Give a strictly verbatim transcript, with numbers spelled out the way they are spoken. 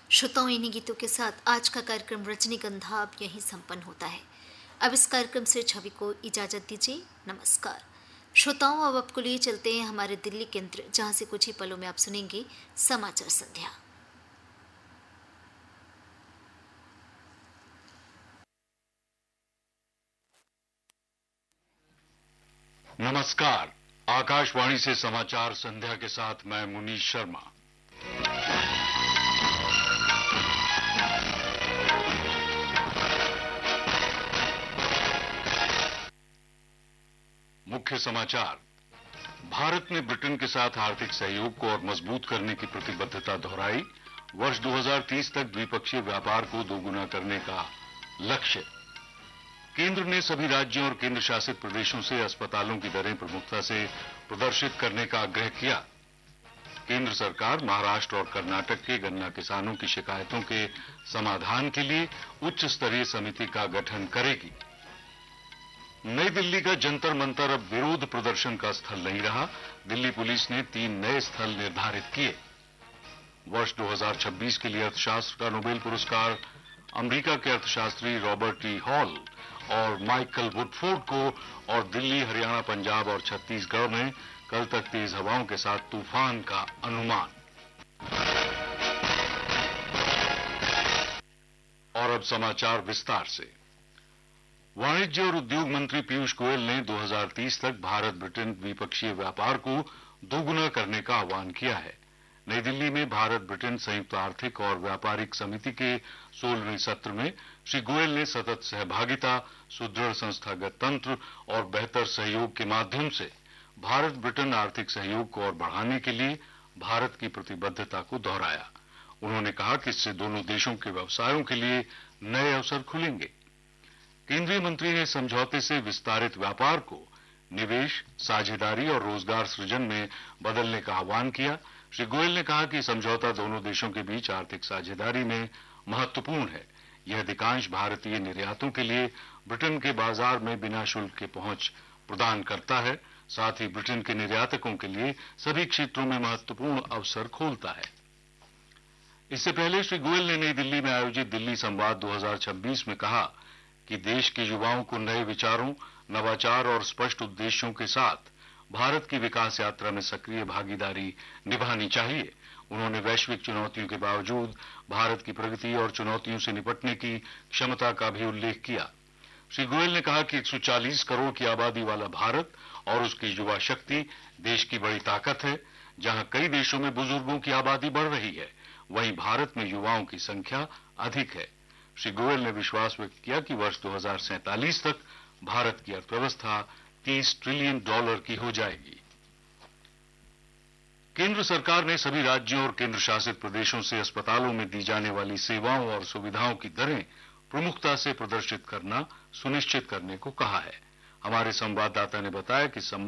श्रोताओं, इन्हीं गीतों के साथ आज का कार्यक्रम रजनीगंधा अब यहीं संपन्न होता है। अब इस कार्यक्रम से छवि को इजाजत दीजिए। नमस्कार श्रोताओं, अब आपको लिए चलते हैं हमारे दिल्ली केंद्र, जहां से कुछ ही पलों में आप सुनेंगे समाचार संध्या। नमस्कार, आकाशवाणी से समाचार संध्या के साथ मैं मुनीश शर्मा। मुख्य समाचार। भारत ने ब्रिटेन के साथ आर्थिक सहयोग को और मजबूत करने की प्रतिबद्धता दोहराई। वर्ष दो हज़ार तीस तक द्विपक्षीय व्यापार को दोगुना करने का लक्ष्य। केंद्र ने सभी राज्यों और केंद्र शासित प्रदेशों से अस्पतालों की दरें प्रमुखता से प्रदर्शित करने का आग्रह किया। केंद्र सरकार महाराष्ट्र और कर्नाटक के गन्ना किसानों की शिकायतों के समाधान के लिए उच्च स्तरीय समिति का गठन करेगी। नई दिल्ली का जंतर मंतर अब विरोध प्रदर्शन का स्थल नहीं रहा। दिल्ली पुलिस ने तीन नए स्थल निर्धारित किए। वर्ष दो हज़ार छब्बीस के लिए अर्थशास्त्र का नोबेल पुरस्कार अमेरिका के अर्थशास्त्री रॉबर्ट टी हॉल और माइकल वुडफोर्ड को और दिल्ली, हरियाणा, पंजाब और छत्तीसगढ़ में कल तक तेज हवाओं के साथ तूफान का अनुमान। और अब समाचार विस्तार से। वाणिज्य और उद्योग मंत्री पीयूष गोयल ने दो हज़ार तीस तक भारत ब्रिटेन द्विपक्षीय व्यापार को दोगुना करने का आह्वान किया है। नई दिल्ली में भारत ब्रिटेन संयुक्त आर्थिक और व्यापारिक समिति के सोलहवें सत्र में श्री गोयल ने सतत सहभागिता, सुदृढ़ संस्थागत तंत्र और बेहतर सहयोग के माध्यम से भारत ब्रिटेन आर्थिक सहयोग को और बढ़ाने के लिए भारत की प्रतिबद्धता को दोहराया। उन्होंने कहा कि इससे दोनों देशों के व्यवसायों के लिए नए अवसर खुलेंगे। केंद्रीय मंत्री ने समझौते से विस्तारित व्यापार को निवेश, साझेदारी और रोजगार सृजन में बदलने का आह्वान किया। श्री गोयल ने कहा कि समझौता दोनों देशों के बीच आर्थिक साझेदारी में महत्वपूर्ण है। यह अधिकांश भारतीय निर्यातों के लिए ब्रिटेन के बाजार में बिना शुल्क के पहुंच प्रदान करता है, साथ ही ब्रिटेन के निर्यातकों के लिए सभी क्षेत्रों में महत्वपूर्ण अवसर खोलता है। इससे पहले श्री गोयल ने नई दिल्ली में आयोजित दिल्ली संवाद दो हज़ार छब्बीस में कहा कि देश के युवाओं को नए विचारों, नवाचार और स्पष्ट उद्देश्यों के साथ भारत की विकास यात्रा में सक्रिय भागीदारी निभानी चाहिए। उन्होंने वैश्विक चुनौतियों के बावजूद भारत की प्रगति और चुनौतियों से निपटने की क्षमता का भी उल्लेख किया। श्री गोयल ने कहा कि एक सौ चालीस करोड़ की आबादी वाला भारत और उसकी युवा शक्ति देश की बड़ी ताकत है। जहां कई देशों में बुजुर्गों की आबादी बढ़ रही है, वहीं भारत में युवाओं की संख्या अधिक है। श्री गोयल ने विश्वास व्यक्त किया कि वर्ष दो हज़ार सैंतालीस तक भारत की अर्थव्यवस्था तीस ट्रिलियन डॉलर की हो जाएगी। केंद्र सरकार ने सभी राज्यों और केंद्र शासित प्रदेशों से अस्पतालों में दी जाने वाली सेवाओं और सुविधाओं की दरें प्रमुखता से प्रदर्शित करना सुनिश्चित करने को कहा है। हमारे संवाददाता ने बताया कि